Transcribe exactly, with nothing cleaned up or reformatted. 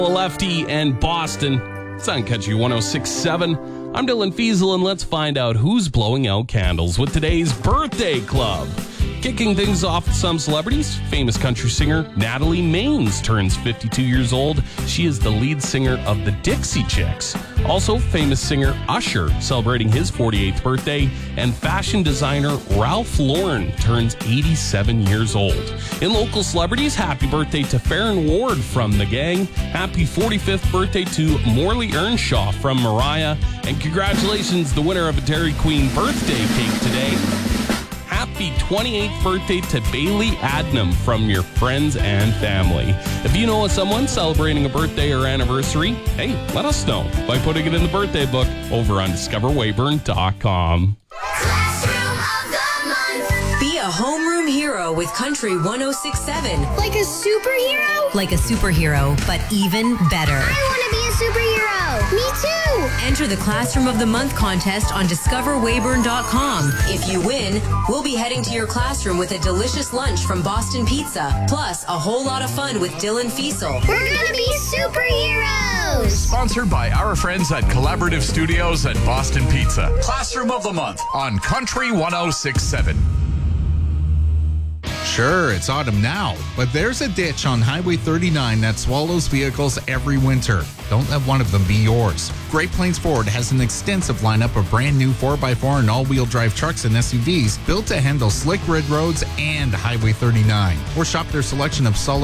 Lefty and Boston. It's on Country one oh six point seven. I'm Dylan Fiesel, and let's find out who's blowing out candles with today's Birthday Club. Kicking things off with some celebrities, famous country singer Natalie Maines turns fifty-two years old. She is the lead singer of the Dixie Chicks. Also, famous singer Usher celebrating his forty-eighth birthday, and fashion designer Ralph Lauren turns eighty-seven years old. In local celebrities, happy birthday to Farron Ward from The Gang. Happy forty-fifth birthday to Morley Earnshaw from Mariah. And congratulations, the winner of a Dairy Queen birthday cake today. Happy twenty-eighth birthday to Bailey Adnam from your friends and family. If you know of someone celebrating a birthday or anniversary, hey, let us know by putting it in the birthday book over on discover weyburn dot com. Be a homeroom hero with Country one oh six point seven. Like a superhero? Like a superhero, but even better. I want to be a superhero. Me too. Enter the Classroom of the Month contest on discover weyburn dot com. If you win, we'll be heading to your classroom with a delicious lunch from Boston Pizza, plus a whole lot of fun with Dylan Fiesel. We're going to be superheroes. Sponsored by our friends at Collaborative Studios at Boston Pizza. Classroom of the Month on Country one oh six point seven. Sure, it's autumn now, but there's a ditch on Highway thirty-nine that swallows vehicles every winter. Don't let one of them be yours. Great Plains Ford has an extensive lineup of brand new four by four and all-wheel drive trucks and S U Vs built to handle slick red roads and Highway thirty-nine. Or shop their selection of solid